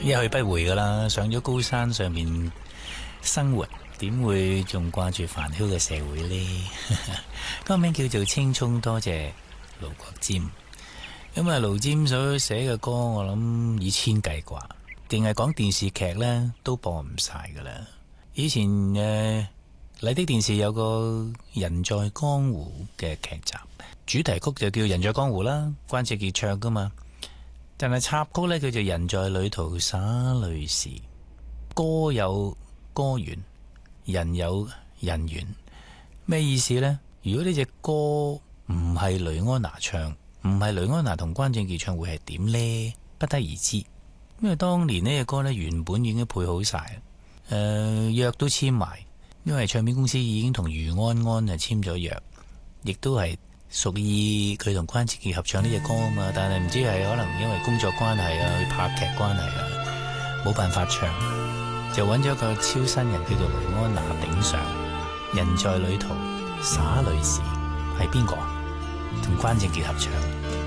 一去不回噶啦，上咗高山上面生活，點會仲掛住繁囂嘅社會呢？歌名叫做《青蔥》，多謝盧國沾。咁啊，盧沾所寫嘅歌，我諗以千計啩，淨係講電視劇呢都播唔晒噶啦。以前麗的電視有個人在江湖嘅劇集，主題曲就叫人在江湖啦，關正傑唱噶嘛。但係插曲呢，叫做人在旅途灑淚時，歌有歌緣，人有人緣。咩意思呢？如果呢隻歌唔係雷安娜唱，唔係雷安娜同關正傑唱，會係點呢？不得而知。因為當年呢隻歌呢，原本已經配好晒，約都簽埋。因為唱片公司已經同余安安簽咗約，亦都係屬意佢同關正傑合唱呢隻歌啊嘛。但係唔知係可能因為工作關係啊，去拍劇關係啊，冇辦法唱，就揾咗個超新人叫做雷安娜頂上。人在旅途灑淚時係邊個？同關正傑合唱。